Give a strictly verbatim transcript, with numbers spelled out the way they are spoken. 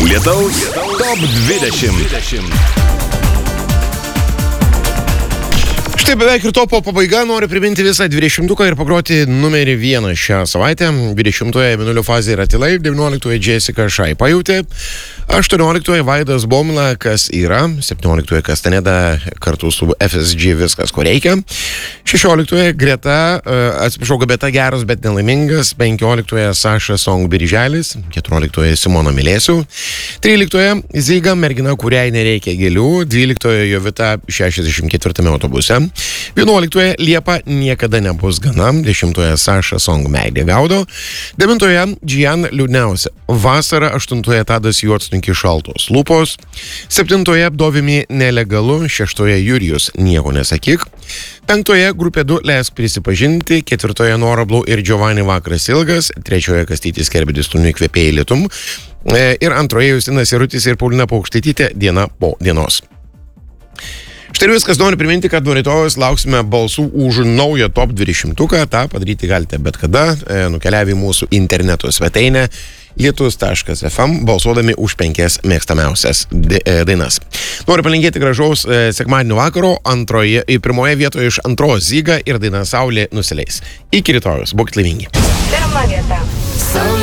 Lietaus top dvidešimt. Štai beveik ir topo pabaiga, noriu priminti visą dvidešimtuką ir pagroti numerį vieną šią savaitę. dvidešimtoje Mėnulio fazė yra Tylai, devynioliktoje Jessica Shy Pajūtė, aštuonioliktoje Vaidas Baumila Kas yra, septynioliktoje Kastaneda kartu su F S G Viskas ko reikia, šešioliktoje Greta, atsiprašau, Gabeta Geras, bet nelaimingas, penkioliktoje Saša Song Birželis, keturioliktoje Simona Mylėsiu, tryliktoje Zyga Mergina, kuriai nereikia gėlių, dvyliktoje Jovita šešiasdešimt ketvirtame autobuse, vienuoliktoje Liepa niekada nebus gana, dešimtoje Saša Song Meilė gaudo, devintoje Džian liūdniausia vasara, aštuntoje Tadas Juodsnuki Šaltos lūpos, septintoje Dovimi nelegalu, šeštoje Jurijus nieko nesakyk, penktoje Grupė du Leisk prisipažinti, ketvirtoje Nora Blau ir Giovanni Vakaras ilgas, trečioje Kastytis Kerbedis Tu nekvepėjai lietum ir antroje Justinas Jarutis ir Paulina Paukštaitytė Diena po dienos. Štai ir viskas, noriu priminti, kad nuo rytojus lauksime balsų už naują top dvidešimtuką, tą padaryti galite bet kada, nukeliavę į mūsų interneto svetainę lietus taškas f m, balsuodami už penkias mėgstamiausias dainas. Noriu palinkėti gražaus sekmadienio vakaro, antroje, pirmoje vietoje iš antros Zyga ir daina Saulė nusileis. Iki rytojus, būkit laimingi. Pirma vieta.